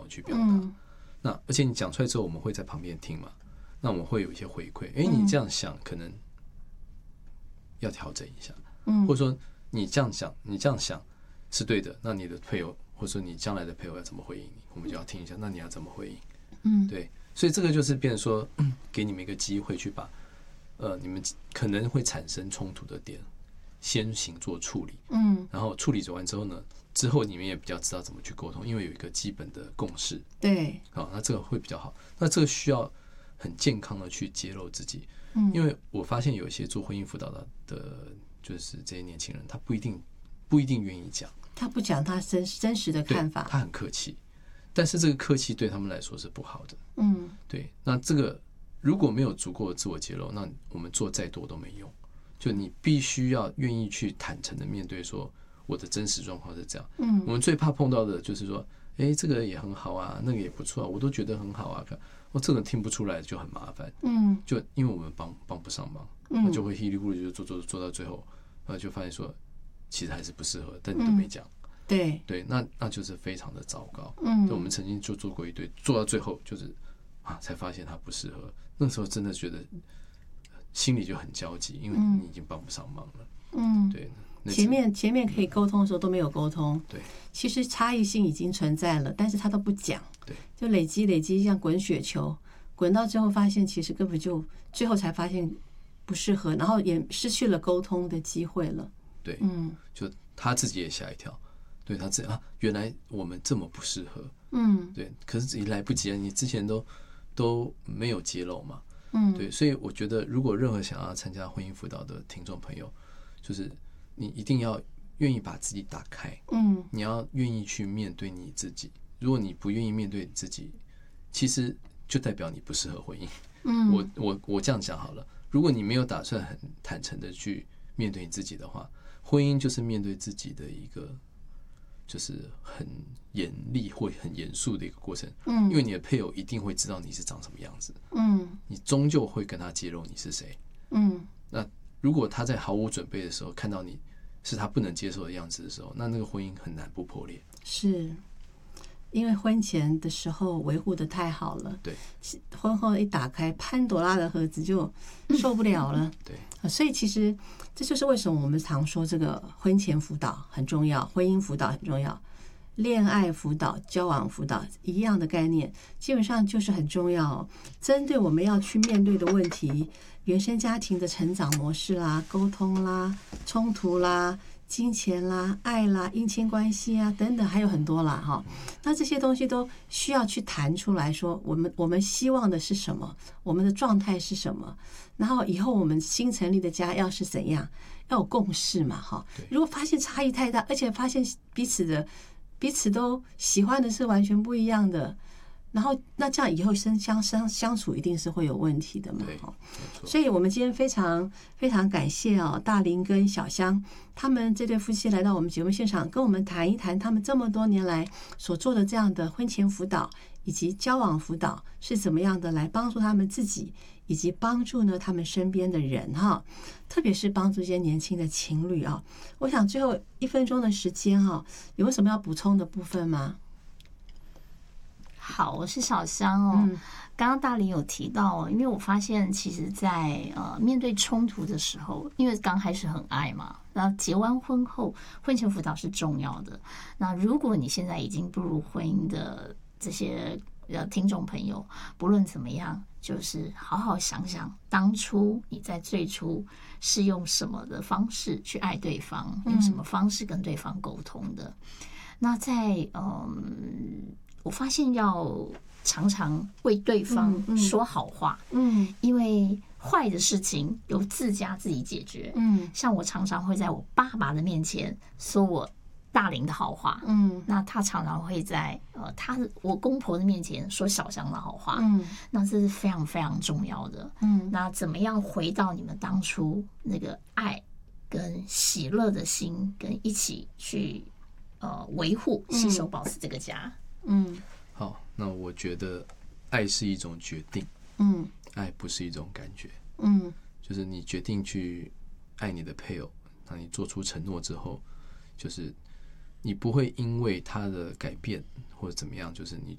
去表达。那而且你讲出来之后，我们会在旁边听嘛，那我们会有一些回馈，你这样想可能要调整一下，或者说你这样想是对的，那你的配偶或者说你将来的配偶要怎么回应你，我们就要听一下，那你要怎么回应？对，所以这个就是变成说，给你们一个机会去把你们可能会产生冲突的点先行做处理，然后处理完之后呢，之后你们也比较知道怎么去沟通，因为有一个基本的共识。 对， 好，那这个会比较好。那这个需要很健康的去揭露自己，因为我发现有一些做婚姻辅导的，就是这些年轻人，他不一定愿意讲， 他不讲他真实的看法， 他很客气，但是这个客气对他们来说是不好的。对，那这个如果没有足够的自我揭露，那我们做再多都没用。就你必须要愿意去坦诚的面对，说我的真实状况是这样。我们最怕碰到的就是说，这个也很好啊，那个也不错啊，我都觉得很好啊，这个听不出来就很麻烦。就因为我们帮不上忙，那就会稀里糊涂就做到最后，就发现说其实还是不适合，但你都没讲。对，那就是非常的糟糕。我们曾经就做过一堆，做到最后就是才发现它不适合，那时候真的觉得心里就很焦急，因为你已经帮不上忙了。对， 前面可以沟通的时候都没有沟通。 对， 其实差异性已经存在了，但是他都不讲。 对， 就累积像滚雪球，滚到最后发现其实根本就最后才发现不适合，然后也失去了沟通的机会了。 对，就他自己也吓一跳，对他自己原来我们这么不适合。对，可是也来不及了，你之前都没有揭露嘛。对，所以我觉得，如果任何想要参加婚姻辅导的听众朋友，就是你一定要愿意把自己打开，你要愿意去面对你自己。如果你不愿意面对自己，其实就代表你不适合婚姻。我这样讲好了，如果你没有打算很坦诚的去面对你自己的话，婚姻就是面对自己的一个就是很严厉或很严肃的一个过程。因为你的配偶一定会知道你是长什么样子。你终究会跟他揭露你是谁。那如果他在毫无准备的时候看到你是他不能接受的样子的时候，那个婚姻很难不破裂。 是因为婚前的时候维护的太好了， 对， 婚后一打开潘朵拉的盒子就受不了了。 对， 所以其实这就是为什么我们常说这个婚前辅导很重要，婚姻辅导很重要，恋爱辅导、交往辅导一样的概念，基本上就是很重要。针对我们要去面对的问题，原生家庭的成长模式啦、沟通啦、冲突啦、金钱啦、爱啦、姻亲关系啊等等，还有很多啦哈。那这些东西都需要去谈出来说，我们希望的是什么，我们的状态是什么，然后以后我们新成立的家要是怎样，要有共识嘛哈。如果发现差异太大，而且发现彼此都喜欢的是完全不一样的，然后那这样以后相处一定是会有问题的嘛。所以我们今天非常非常感谢大林跟小香他们这对夫妻来到我们节目现场，跟我们谈一谈他们这么多年来所做的这样的婚前辅导以及交往辅导是怎么样的来帮助他们自己，以及帮助呢他们身边的人哈，特别是帮助这些年轻的情侣啊。我想最后1分钟的时间哈，有没有什么要补充的部分吗？ 好，我是小香哦。刚刚大林有提到，因为我发现其实在面对冲突的时候，因为刚开始很爱嘛，然后结完婚后，婚前辅导是重要的。那如果你现在已经步入婚姻的这些听众朋友，不论怎么样，就是好好想想当初你在最初是用什么的方式去爱对方，用什么方式跟对方沟通的。那在我发现要常常为对方说好话，因为坏的事情由自家自己解决。像我常常会在我爸爸的面前说我大林的好话，那他常常会在我公婆的面前说小香的好话，那这是非常非常重要的。那怎么样回到你们当初那个爱跟喜乐的心，跟一起去维护、携手保持这个家？ 好，那我觉得爱是一种决定，爱不是一种感觉，就是你决定去爱你的配偶，那你做出承诺之后，就是你不会因为他的改变或者怎么样，就是你